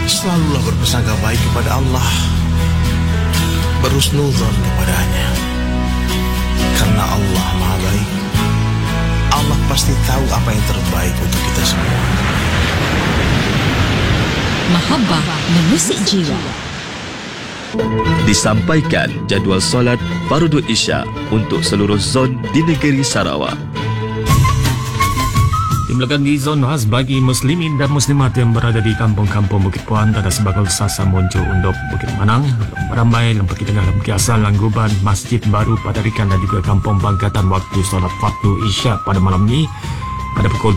Selalulah berprasangka baik kepada Allah, berhusnuzon kepadanya, karena Allah Maha Baik. Allah pasti tahu apa yang terbaik untuk kita semua. Mahabbah mengusik jiwa. Disampaikan jadual solat Fardu Isya untuk seluruh zon di negeri Sarawak. Dimulakan di zon khas bagi muslimin dan muslimat yang berada di kampung-kampung Bukit Puan, Tata Sebakul, Sasa, Monjo, Undop, Bukit Manang, Rambai, Lempaki Tengah, Lempaki Asal, Langguban, Masjid Baru, Padarikan dan juga Kampung Bangkatan waktu solat Fardu Isya pada malam ini pada pukul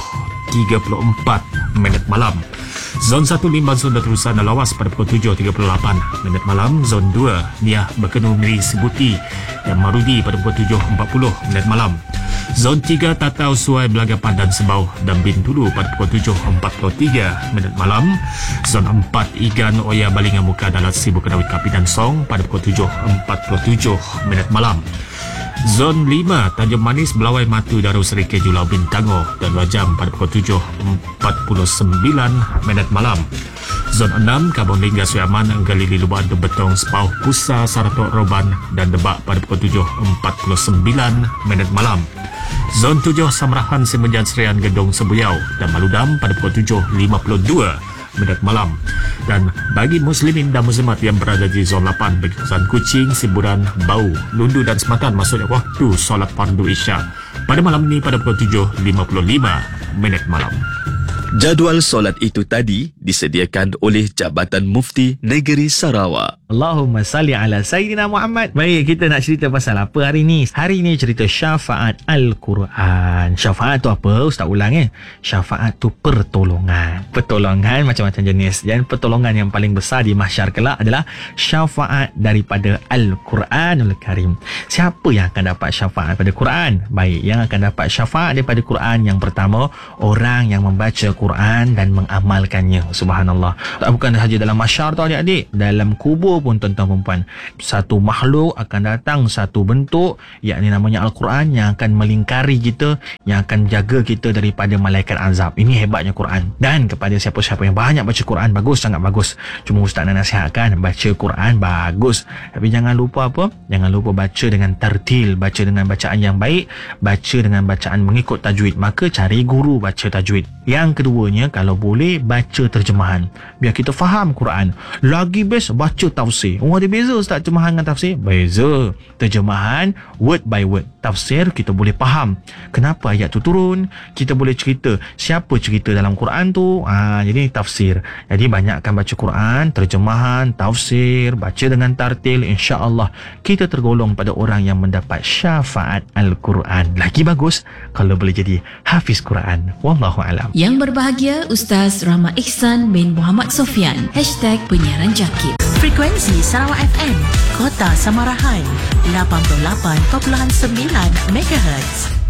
7.34 malam. Zon 1 Limbang Sunda Terusan dan Lawas pada pukul 7.38 malam. Zon 2 Niah Berkenu Miri Sibuti dan Marudi pada pukul 7.40 malam. Zon 3 Tatau Suai Belaga Pandan Sebau dan Bintulu pada pukul 7.43 malam. Zon 4 Igan Oya Balingan Muka Dalat Sibu Kedawit Kapi dan Song pada pukul 7.47 malam. Zon 5 Tanjung Manis Belawai Matu Darul Serikay Julau Bintango dan Rajam pada pukul 7.49 malam. Zon 6 Kabung Lingga Suyaman Galili Lubang Betong Sepauh Pusa Saratok Roban dan Debak pada pukul 7.49 malam. Zon 7 Samrahan Semenjan Serian Gedong Sebuyau dan Maludam pada pukul 7.52 malam. Dan bagi muslimin dan muslimat yang berada di zon 8 bagi kawasan Kuching, Siburan, Bau, Lundu dan Sematan maksudnya waktu solat Fardu Isya pada malam ini pada pukul 7.55 malam. Jadual solat itu tadi disediakan oleh Jabatan Mufti Negeri Sarawak. Allahumma salli ala Sayyidina Muhammad. Baik, kita nak cerita pasal apa hari ni? Hari ni cerita syafaat Al-Quran. Syafaat tu apa? Ustaz ulang Syafaat tu pertolongan. Pertolongan macam-macam jenis. Dan pertolongan yang paling besar di mahsyar kelak adalah syafaat daripada Al-Quranul Karim. Siapa yang akan dapat syafaat daripada Quran? Baik, yang akan dapat syafaat daripada Quran yang pertama, orang yang membaca Quran dan mengamalkannya. Subhanallah. Bukan sahaja dalam mahsyar tu adik-adik, dalam kubur pun tuan-tuan dan puan, satu makhluk akan datang, satu bentuk, yakni namanya Al-Quran, yang akan melingkari kita, yang akan jaga kita daripada malaikat azab. Ini hebatnya Quran. Dan kepada siapa-siapa yang banyak baca Quran, bagus, sangat bagus. Cuma Ustaz nak nasihatkan, baca Quran bagus, tapi jangan lupa apa? Jangan lupa baca dengan tartil, baca dengan bacaan yang baik, baca dengan bacaan mengikut tajwid. Maka cari guru baca tajwid. Yang keduanya, kalau boleh baca terjemahan, biar kita faham Quran. Lagi best baca tafsir. Ada beza Ustaz terjemahan dengan tafsir? Beza. Terjemahan word by word, tafsir kita boleh faham kenapa ayat tu turun, kita boleh cerita siapa cerita dalam Quran tu. Jadi tafsir. Jadi banyakkan baca Quran, terjemahan, tafsir, baca dengan tartil, insya-Allah kita tergolong pada orang yang mendapat syafaat Al-Quran. Lagi bagus kalau boleh jadi hafiz Quran. Wallahu a'lam. Yang berbahagia Ustaz Rahmat Ihsan bin Muhammad Sofyan #penyiaran Jakib. Frekuensi Sarawak FM, Kota Samarahan 88.9 MHz.